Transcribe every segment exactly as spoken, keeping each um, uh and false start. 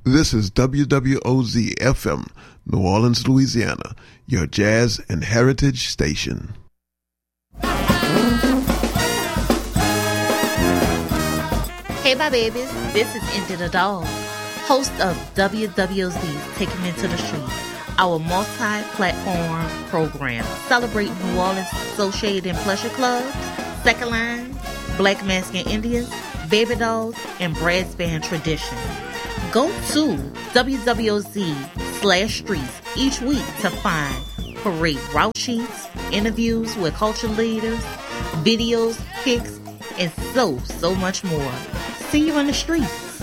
This is W W O Z F M, New Orleans, Louisiana, your jazz and heritage station. Hey, my babies, this is Indy the Dog, host of W W O Z's Taking Me to the Street, our multi-platform program celebrating New Orleans Associated and Pleasure Clubs, Second Line, Black Mexican Indians, Baby Dolls, and Brass Band tradition. Go to W W O Z slash streets each week to find parade route sheets, interviews with culture leaders, videos, pics, and so, so much more. See you in the streets.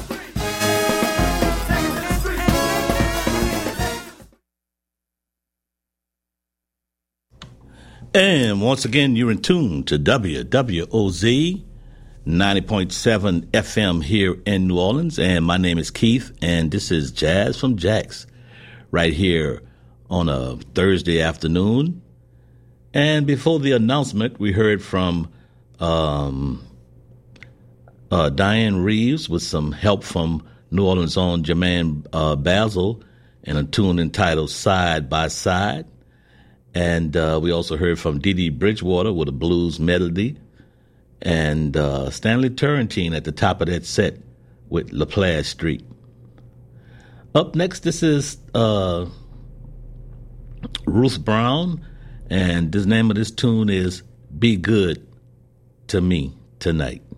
And once again, you're in tune to W W O Z ninety point seven F M here in New Orleans, and my name is Keith, and this is Jazz from Jax right here on a Thursday afternoon. And before the announcement, we heard from um, uh, Diane Reeves with some help from New Orleans' own Jermaine uh, Basil and a tune entitled Side by Side. And uh, we also heard from Dee Dee Bridgewater with a blues melody, and uh, Stanley Turrentine at the top of that set with LaPlace Street. Up next, this is uh, Ruth Brown, and the name of this tune is Be Good to Me Tonight.